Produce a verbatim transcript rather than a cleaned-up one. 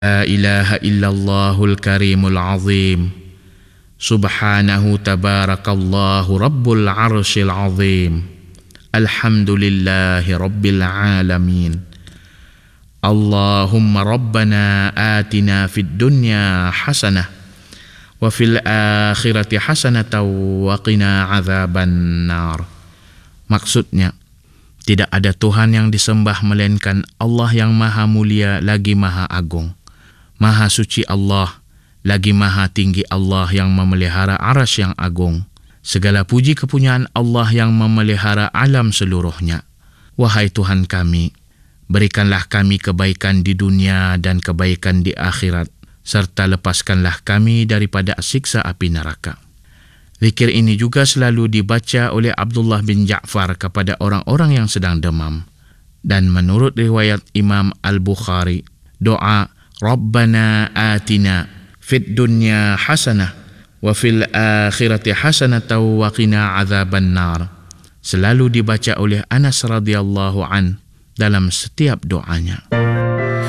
لا إله إلا الله الكريم العظيم سبحانه تبارك الله رب العرش العظيم الحمد لله رب العالمين اللهم ربنا آتنا في الدنيا حسنة وفي الآخرة حسنة وقنا عذاب النار. Maksudnya, tidak ada Tuhan yang disembah melainkan Allah yang maha mulia lagi maha agung. Maha suci Allah, lagi maha tinggi Allah yang memelihara arasy yang agung. Segala puji kepunyaan Allah yang memelihara alam seluruhnya. Wahai Tuhan kami, berikanlah kami kebaikan di dunia dan kebaikan di akhirat, serta lepaskanlah kami daripada siksa api neraka. Zikir ini juga selalu dibaca oleh Abdullah bin Ja'far kepada orang-orang yang sedang demam. Dan menurut riwayat Imam Al-Bukhari, doa Rabbana atina fid dunya hasanah wa fil akhirati hasanah wa qina azaban nar selalu dibaca oleh Anas radhiyallahu an dalam setiap doanya.